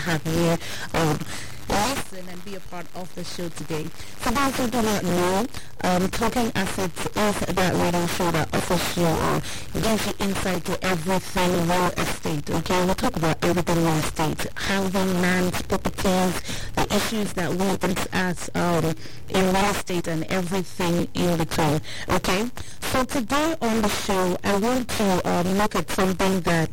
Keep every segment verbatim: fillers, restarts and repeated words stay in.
have you um, listen and be a part of the show today. For those who do not know, um, Talking Assets is that radio show that offers you or gives you insight to everything real estate. Okay, we'll talk about everything real estate, housing, land, properties, the issues that we look at um, in real estate and everything in between. Okay, so today on the show, I want to um, look at something that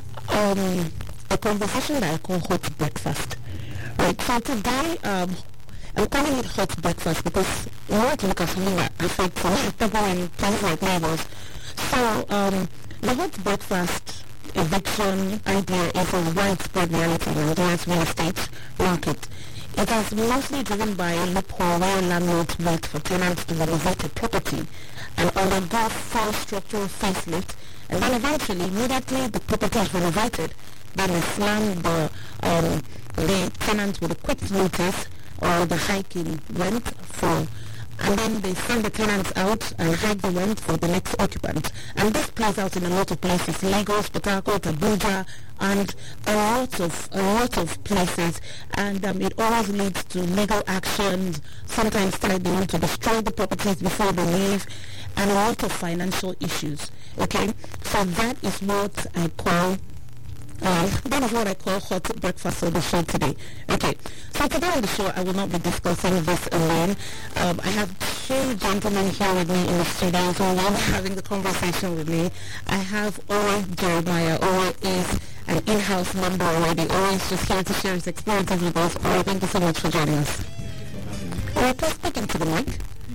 um, a conversation that I call hot breakfast. Right, so today, um, I'm calling it hot breakfast because we want to look at something that affects a lot of people in places like Lagos. So, um, the hot breakfast eviction idea is a widespread reality in Nigeria's real estate market. It is mostly driven by a loophole where landlords wait for tenants to renovate a property and undergo full structural facelift, and then eventually, immediately the property is renovated, then they slam the um, the tenant with a quick notice or the hike in rent for, and then they send the tenants out and hike the rent for the next occupant. And this plays out in a lot of places: Lagos, Port Harcourt, Abuja, and a lot of a lot of places. And um, it always leads to legal actions. Sometimes they want to destroy the properties before they leave, and a lot of financial issues. Okay, so that is what I call. Uh, that is what I call hot breakfast on the show today. Okay, so today on the show I will not be discussing this alone. Um, I have two gentlemen here with me in the studio who will be having the conversation with me. I have Ore Jeremiah. Ore is an in-house member already. Ore is just here to share his experiences with us. Ore, thank you so much for joining us. Ore, please speak into the mic.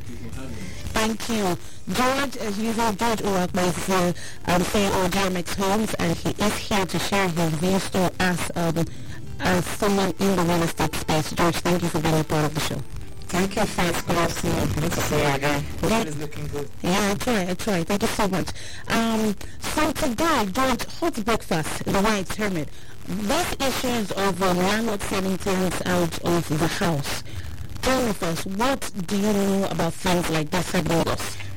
Thank you. George, as usual, George Uwakma is here um, saying O G M X Homes, and he is here to share his views to us um, as someone in the real estate space. George, thank you for being a part of the show. Thank you, friends. Good afternoon. Good to see you again. Hope is looking good. Yeah, I try, I try. Thank you so much. Um, so today, George, hot breakfast, the way I term it, these issues of um, landlord sending tenants out of the house. Tell me first, what do you know about things like this happening?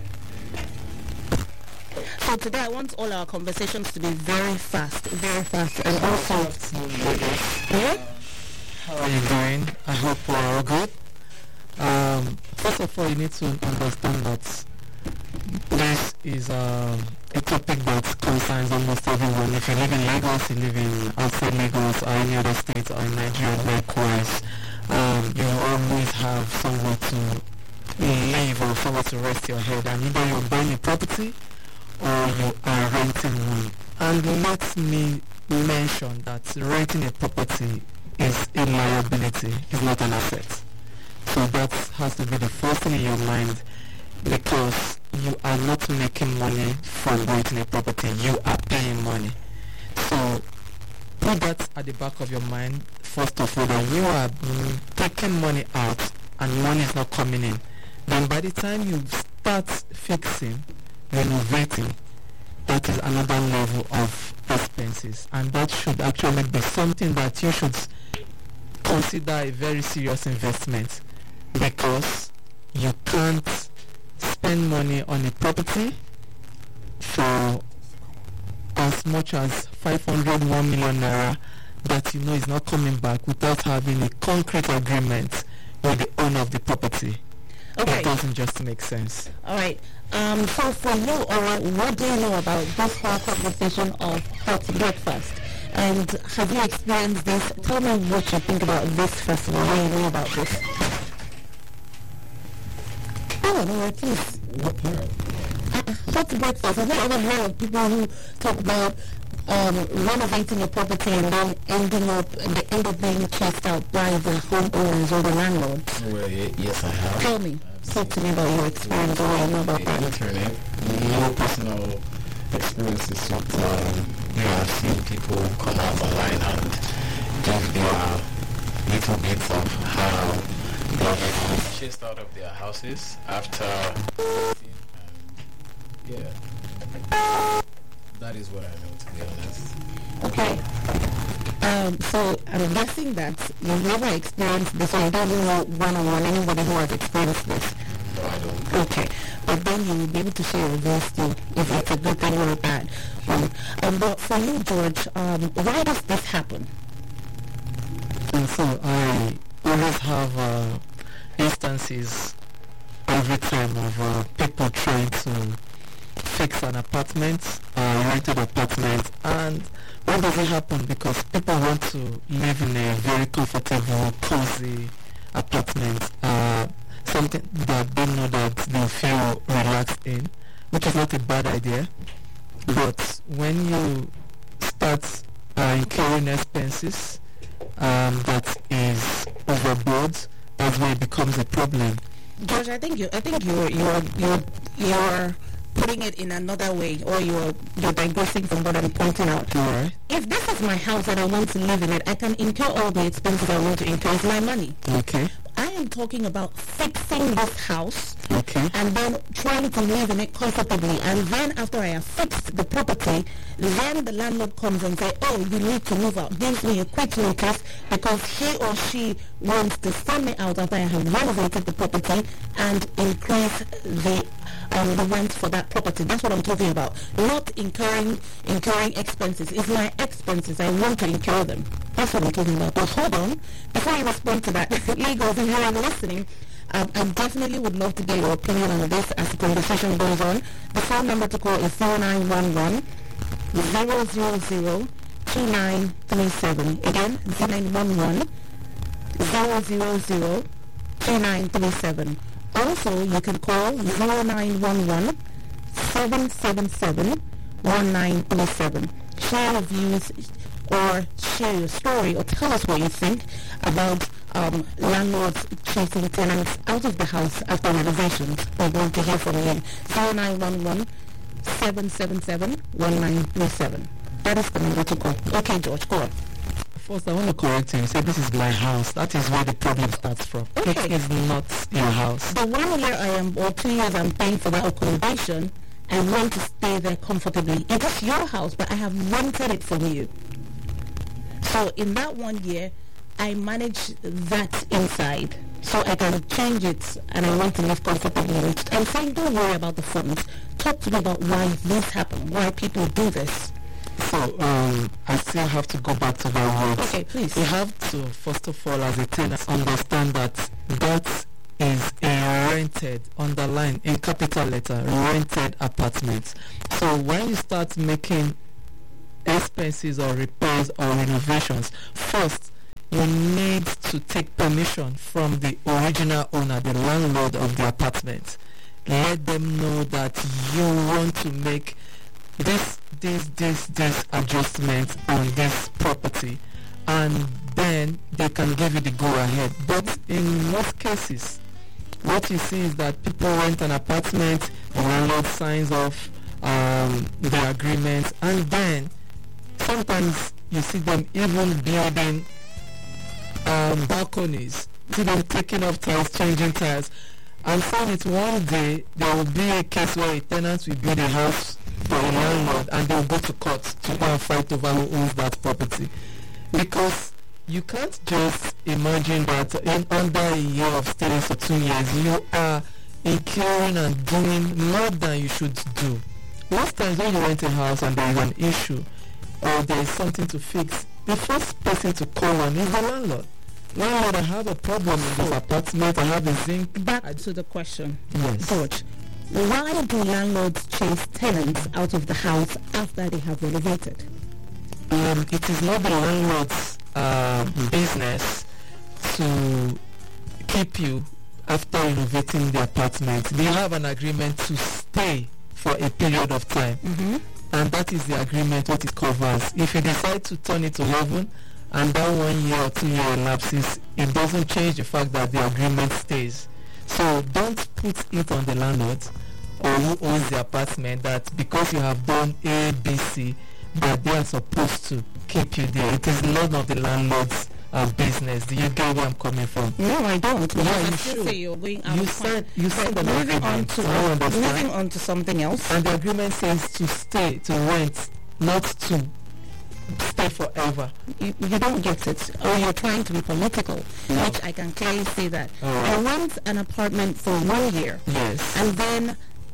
So today I want all our conversations to be very fast, very fast, and also... Yeah? How are you doing? I hope we're all good. Um, first of all, you need to understand that this is um, a topic that concerns almost everyone. If you live in Lagos, you live in outside Lagos, or any other state, or in Nigeria, likewise. Um, you always have somewhere to live or somewhere to rest your head, and either you're buying a property or you are renting one. And let me mention that renting a property is a liability, it's not an asset. So that has to be the first thing in your mind, because you are not making money from renting a property, you are paying money. So put that at the back of your mind. First of all, that you are mm, taking money out and money is not coming in. Then by the time you start fixing, renovating, that is another level of expenses. And that should actually be something that you should consider a very serious investment, because you can't spend money on a property for as much as five hundred, one million naira that you know is not coming back without having a concrete agreement with the owner of the property. Okay. It doesn't just make sense. All right. Um, so for you, Ora, what do you know about this whole conversation of hot breakfast? And have you experienced this? Tell me what you think about this festival. What do you know about this? I don't know, please. What part? Uh, hot breakfast. I've never heard of people who talk about um, renovating a property and then ending up, they end up being chased out by the homeowners or the landlords. Well, yes, I have. Tell me. Talk to me about your experience. What do you know about that? Internet. No personal experiences with, um, you know, I've seen people come out online and give their little bits of how they were chased out of their houses after, yeah. That is what I know, to be honest. Okay. Um, so I'm guessing that you've never experienced this, or you don't know one-on-one anybody who has experienced this. No, I don't. Okay. But then you will be able to share your views too, if it's a good thing or a bad one. Um, but for you, George, um, why does this happen? And so I always have uh, instances every time of uh, people trying to fix an apartment, uh, rented apartment, and when does it happen? Because people want to live in a very comfortable, cozy apartment, uh, something that they know that they feel relaxed in, which is not a bad idea. But when you start uh, incurring expenses um, that is overboard, that's where it becomes a problem. George, I think you, I think you're, you're, you're, you're putting it in another way, or you're, you're digressing from what I'm pointing out. Right. If this is my house and I want to live in it, I can incur all the expenses I want to incur. It's my money. Okay. I am talking about fixing this house, Okay. and then trying to live in it comfortably. And then after I have fixed the property, then the landlord comes and says, oh, you need to move out. Gives me a quick notice because he or she wants to send me out after I have renovated the property and increase the um, the rent for that property. That's what I'm talking about. Not incurring incurring expenses. It's my expenses. I want to incur them. That's what I'm talking about. But hold on, before I respond to that, legals, if you're listening, um, I definitely would love to get your opinion on this as the conversation goes on. The phone number to call is zero nine one one, zero zero zero, two nine three seven. Again, zero nine one one, zero zero zero, two nine three seven. Also, you can call zero nine one one, seven seven seven, one nine three seven. Share your views or share your story or tell us what you think about um, landlords chasing tenants out of the house after renovations. We're going to hear from you. zero nine one one, seven seven seven, one nine three seven. That is the number to call. Okay, George, go on. First, I want to correct you. You said this is my house. That is where the problem starts from. Okay. It is not your house. The one year I am, or two years I'm paying for that accommodation, I want to stay there comfortably. It is your house, but I have rented it from you. So in that one year, I manage that inside. So I can change it, and I want to live comfortably in it. I'm saying don't worry about the funds. Talk to me about why this happened, why people do this. So, um, I still have to go back to that word. Okay, please. You have to, first of all, as a tenant, understand that that is a rented, underline, in capital letter, rented apartment. So when you start making expenses or repairs or renovations, first, you need to take permission from the original owner, the landlord of the apartment. Let them know that you want to make this, this, this, this adjustment on this property, and then they can give you the go-ahead. But in most cases, what you see is that people rent an apartment, the landlord signs off um, the agreement, and then sometimes you see them even building um, balconies, see them taking off tiles, changing tiles. And so it one day there will be a case where a tenant will build a house for a landlord and they'll go to court to go and fight over who owns that property. Because you can't just imagine that in under a year of staying for two years you are incurring and doing more than you should do. Most times when you rent a house and there is an issue or there is something to fix, the first person to call on is the landlord. Landlord, I have a problem in this apartment, I have a zinc. Back to the question, Yes. George. Why do landlords chase tenants out of the house after they have renovated? Um, it is not the landlord's uh, business to keep you after renovating the apartment. They have an agreement to stay for a period of time. Mm-hmm. And that is the agreement, what it covers. If you decide to turn it to heaven, and that one year or two year elapses, it doesn't change the fact that the agreement stays. So don't put it on the landlord or who owns the apartment that because you have done A, B, C, that they are supposed to keep you there. It is none of the landlord's uh, business. Do you get where I'm coming from? No, I don't. Yeah, I you still should. say you're going out You of said point. you said But an moving on agreement. to I understand. moving on to something else. And the agreement says to stay, to rent, not to stay forever. You, you don't get it, or you're trying to be political, No. which I can clearly say that. All right. I rent an apartment for one year, Yes. and then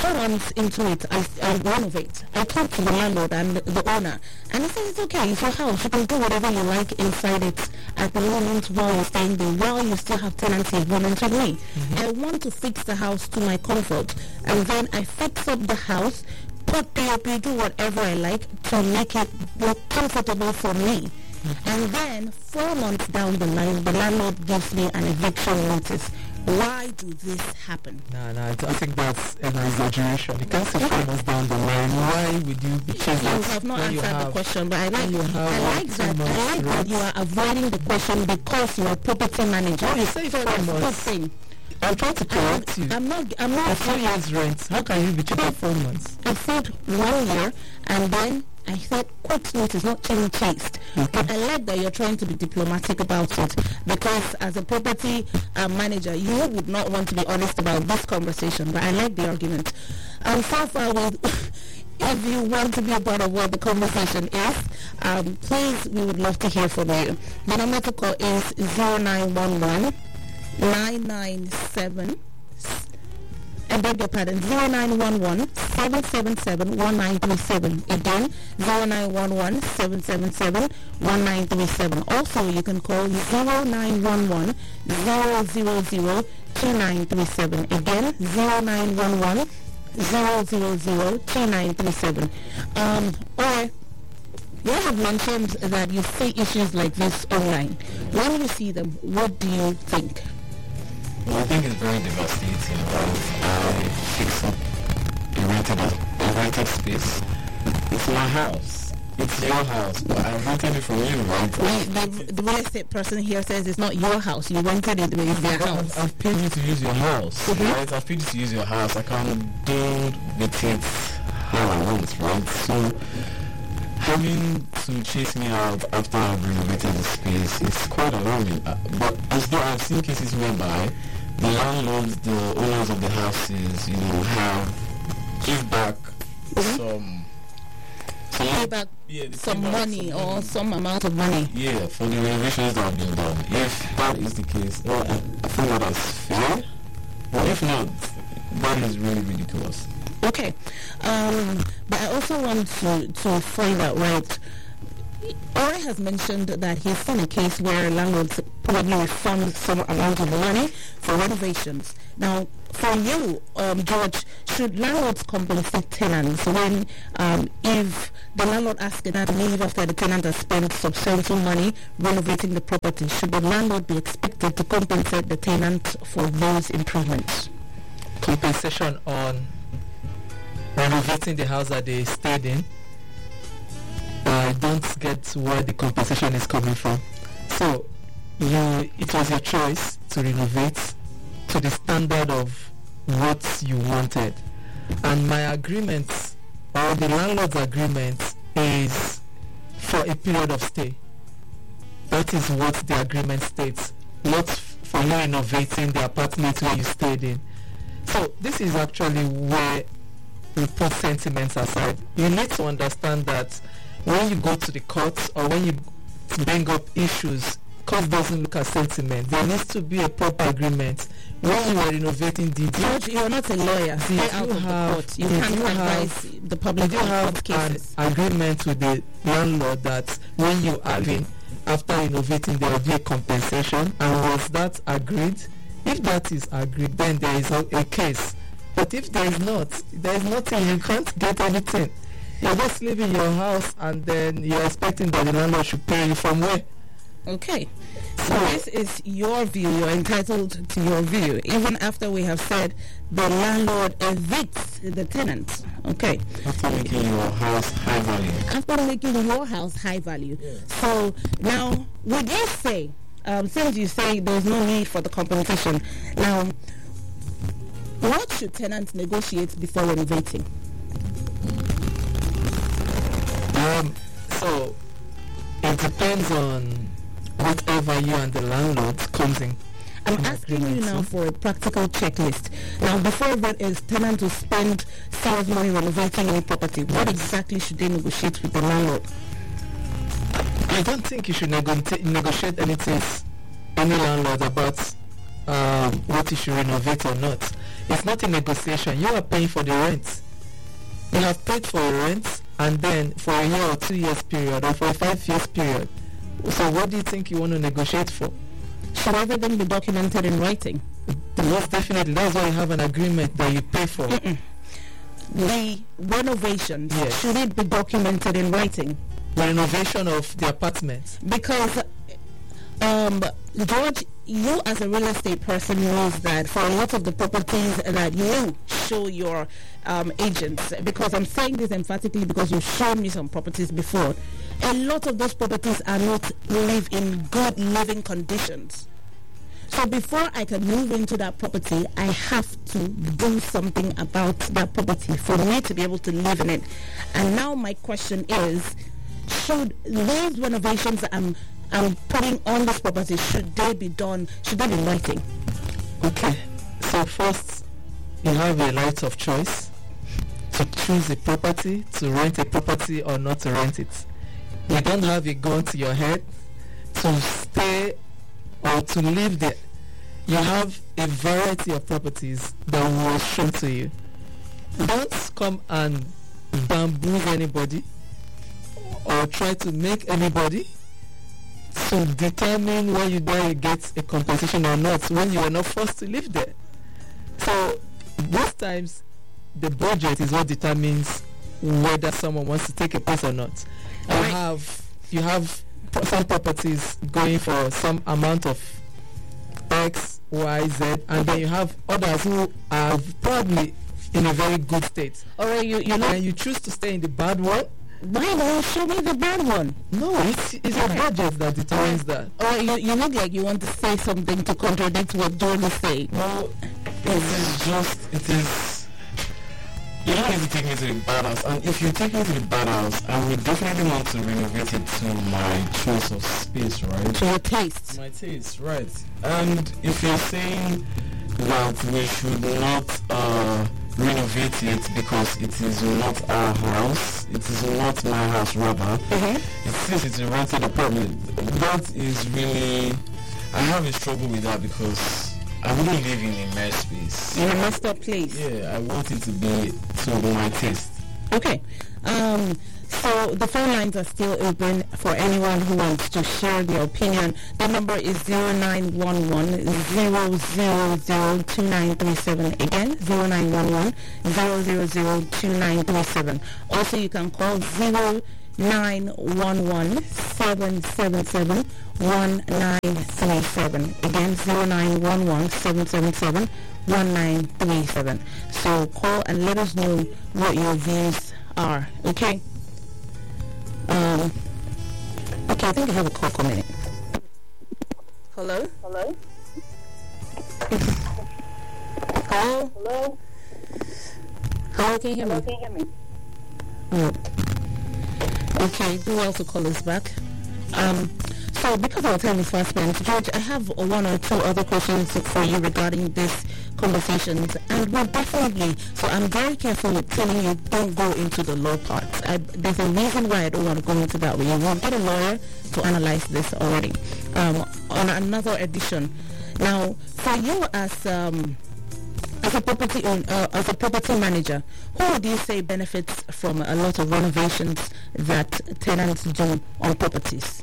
four months into it, I, I renovate. I talk to the landlord and the owner, and he says it's okay, it's your house. You can do whatever you like inside it at the moment while you're staying there, while you still have tenancy agreement with me. Mm-hmm. I want to fix the house to my comfort, and then I fix up the house, put P O P, do whatever I like to make it more comfortable for me. Mm-hmm. And then four months down the line, the landlord gives me an eviction notice. Why do this happen? No, no, I think that's an exaggeration. You can't say four months down the line. Why would you be changing? You have not answered have, the question, but I like, I like that. I like that you are avoiding the question because you are property manager. Oh, you say four months. I'm trying to correct you. I'm not. I'm not. A four years rent. How can you be cheaper four months? I said one year, and then I said quick notice, not chain chased. Okay. But I like that you're trying to be diplomatic about it, because as a property uh, manager, you would not want to be honest about this conversation. But I like the argument. Um, far, far away. If you want to be a part of what the conversation is, um, please, we would love to hear from you. The number to call is zero nine one one nine nine seven. I beg your pardon, zero nine one one seven seven seven one nine three seven. Again, zero nine one one seven seven seven one nine three seven. Also, you can call zero nine one one zero zero zero two nine three seven. Again, zero nine one one zero zero zero two nine three seven. Um, or you have mentioned that you see issues like this online. When you see them, what do you think? Well, I think it's very devastating. Right? I fix up a rented, a rented space. It's my house. It's your house, but I rented it from you, right? The, the real estate person here says it's not your house. You rented it, but it's their house. I've paid you to use your house, mm-hmm. right? I've paid you to use your house. I can do with it how I want, right? So having to chase me out after I've renovated the space, it's quite alarming. Uh, but as though I've seen cases whereby the landlords, the owners of the houses, you know, have give back mm-hmm. some, some pay back yeah, some money some or money. some amount of money. Yeah, for the renovations that have been done. If that is the case, well, I, I think that is fair. But if not, that is really ridiculous. Okay, um, but I also want to, to find out, right, Ori has mentioned that he's seen a case where landlords probably refund some amount of money for renovations. Now, for you, um, George, should landlords compensate tenants when, um, if the landlord asks the tenant to leave after the tenant has spent substantial money renovating the property, should the landlord be expected to compensate the tenant for those improvements? Compensation on renovating the house that they stayed in? I don't get where the compensation is coming from. So, you, it was your choice to renovate to the standard of what you wanted. And my agreement, or the landlord's agreement, is for a period of stay. That is what the agreement states. Not for you renovating the apartment where you stayed in. So, this is actually where we put sentiments aside. You need to understand that when you go to the courts or when you bring up issues, court doesn't look at sentiment. There needs to be a proper agreement. When you are renovating the George, you are not a lawyer. Stay out of the court. You can't advise the public on have cases. An agreement with the landlord that when you are in, after renovating, there will be a compensation. And was that agreed? If that is agreed, then there is a, a case. But if there is not, there is nothing. You can't get anything. You're just leaving your house and then you're expecting that the landlord should pay you from where? Okay. So this is your view. You're entitled to your view. Even after we have said the landlord evicts the tenant. Okay. After making your house high value. After making your house high value. Yeah. So now, would you say, um, since you say there's no need for the compensation, now, what should tenants negotiate before renovating? Um, so, it depends on whatever you and the landlord comes in. I'm asking you now for a practical checklist. Now, before that is tenant to spend serious money renovating any property, what exactly should they negotiate with the landlord? I don't think you should nego- negotiate anything, any landlord about um, what you should renovate or not. It's not a negotiation. You are paying for the rent. You have paid for a rent, and then for a year or two years period, or for a five years period. So what do you think you want to negotiate for? Should everything be documented in writing? Yes, definitely. That's why you have an agreement that you pay for. Mm-mm. The renovations, Yes. should it be documented in writing? The renovation of the apartment. Because, um, George, you as a real estate person knows that for a lot of the properties that you show your um, agents, because I'm saying this emphatically because you've shown me some properties before, a lot of those properties are not live in good living conditions. So before I can move into that property, I have to do something about that property for me to be able to live in it. And now my question is, should these renovations that I'm, I'm putting on this property, should they be done, should they be in writing? Okay. So first, you have a right of choice to choose a property, to rent a property or not to rent it. You don't have a gun to your head to stay or to live there. You have a variety of properties that will show to you. Don't come and bamboozle anybody or try to make anybody to determine when you die you get a compensation or not when you are not forced to live there. So most times the budget is what determines whether someone wants to take a place or not. You have you have some properties going for some amount of X, Y, Z, and then you have others who are probably in a very good state. Or you, you know, And you choose to stay in the bad one. why don't you show me the bad one? No, it's, it's a budget that determines that. Or you, you look like you want to say something to contradict what George is saying. Well, it is just, it is, you don't need to take me to the bad house. And if you take me to the bad house, I would definitely want to renovate it to my choice of space, right? To your taste. My taste, right. And if you're saying that we should not uh, renovate it because it is not our house, it is not my house rather, Mm-hmm. it since it's a rented apartment, that is really, I have a struggle with that because I wouldn't live in a mesh space. In a messed up place. Yeah, I want it to be to my taste. Okay. Um, so the phone lines are still open for anyone who wants to share their opinion. The number is zero nine one one, zero zero zero, two nine three seven. Again, zero nine one one, zero zero zero, two nine three seven. Also, you can call zero nine one one, seven seven seven, one nine three seven. Again, zero nine one one, seven seven seven, one nine three seven. So call and let us know what your views are. Okay. Um. Okay, I think I have a call coming in. Hello. Hello? Hello. Hello? Hello. Can you hear Hello, me? can you hear me? Oh. Okay, do also call us back. Um, so because our time is fast spent, George, I have one or two other questions for you regarding this conversations, and we're definitely, so I'm very careful with telling you don't go into the law part. I, there's a reason why I don't want to go into that. We will get a lawyer to analyze this already um, on another edition. Now, for you as um, as a property own, uh, as a property manager, who would you say benefits from a lot of renovations that tenants do on properties?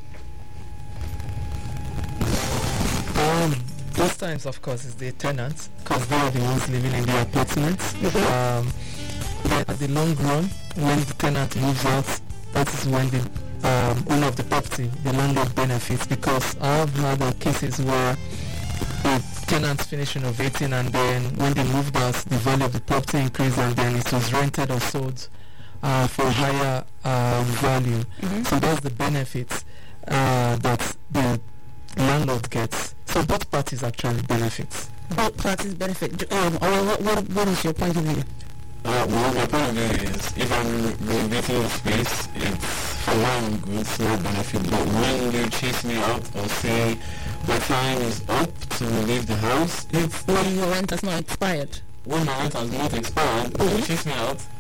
Um, those times, of course, is the tenants, because they are the ones living in the apartments. Um, but at the long run, when the tenant moves out, that is when the um, owner of the property, the landlord, benefits. Because I've had uh, cases where the tenants finish renovating, and then when they moved out, the value of the property increased, and then it was rented or sold uh, for higher uh, value. Mm-hmm. So that's the benefit uh, that the landlord gets. So both parties actually benefit. Both parties benefit. Um, or what, what, what is your point of view? Uh, well, my point of view is, if I'm renovating a space, it's for my own good, so I benefit. But when you chase me out or say my time is up to leave the house, it's When your rent has not expired. when my rent has not expired, Mhm. you chase me out,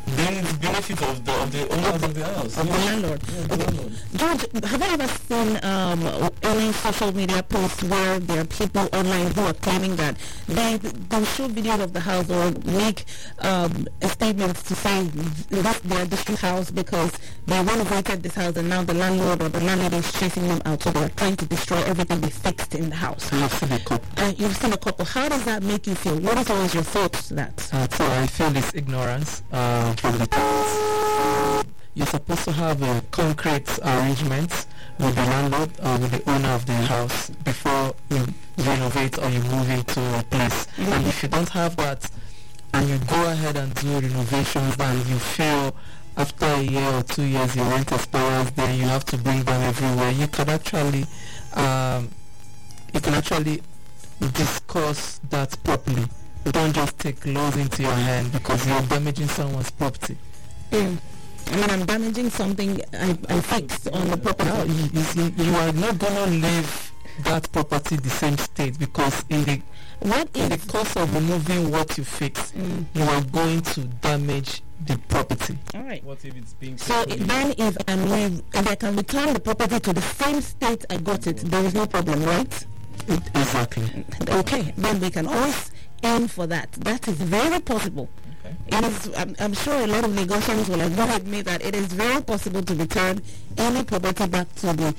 then it's benefit of the of the owners of the house. Of the landlord. Yeah, the landlord. George, have you ever seen um, any social media posts where there are people online who are claiming that they they show videos of the house or make um, statements to say that's their district house because they renovated this house and now the landlord or the landlord is chasing them out, so they're trying to destroy everything they fixed in the house. I've seen a couple. Uh, you've seen a couple. How does that make you feel? What is always your thoughts to that? Uh, so I feel this ignorance uh, from the parents. You're supposed to have a concrete arrangement with the landlord or with the owner of the house before you renovate or you move into a place. Mm-hmm. And if you don't have that and you go ahead and do renovations and you feel after a year or two years your rent expires, then you have to bring them everywhere, you can actually um, you can actually discuss that properly. You don't just take laws into your hand because you're damaging someone's property. Mm. I mean, I'm damaging something I, I fixed on the property. No, you, you, see, you are not going to leave that property the same state because in the, what in the course of removing what you fix, mm. you are going to damage the property. All right. What if it's being so it, then if I'm leave, if I can return the property to the same state I got it, there is no problem, right? It, exactly. Okay. Then we can always aim for that. That is very possible. Okay. It is. I'm, I'm sure a lot of negotiations will agree with me that it is very possible to return any property back to the.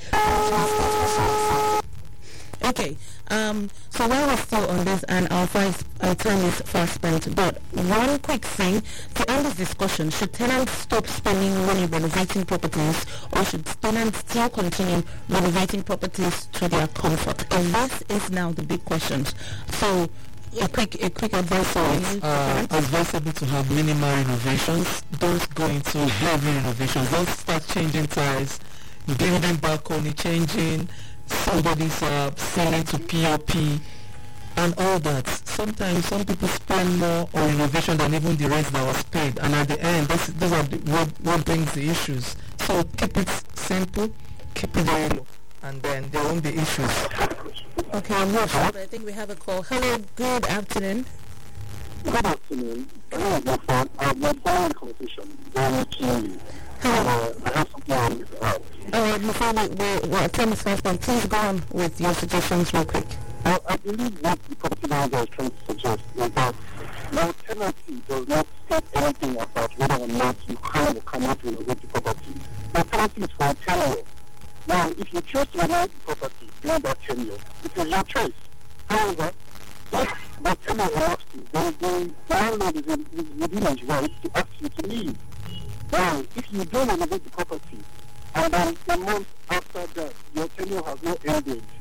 Okay. Um. So while we're still on this, and our, fast, our time is fast spent, but one quick thing to end this discussion: should tenants stop spending money renovating properties, or should tenants still continue renovating properties to their comfort? And this is now the big question. So. A quick, a quick advice for you. Uh, advisable to have minimal renovations. Don't go into heavy renovations. Don't start changing tiles, building balcony, changing somebody's uh, ceiling to P O P, and all that. Sometimes some people spend more on renovation than even the rent that was paid, and at the end, this, those are the, what, what brings the issues. So keep it simple, keep it very low, and then there won't be issues. Okay, I'm not sure, but I think we have a call. Hello, good afternoon. Good afternoon. I'm not following conversation very clearly. Hello. I have something on this house. All right, before we, we, we're ten first one, please go on with your suggestions real quick. I, I believe what the property manager is trying to suggest is that now tenancy does not state anything about whether or not you can or cannot renovate the property. Now tenancy is for a tenure. Now, if you choose to renovate the property beyond that tenure, it is your choice. However, if that tenure elapses, then the landlord is, in, is within his right to ask you to leave. Now, if you don't renovate the property, and then a month after that, your tenure has no end date,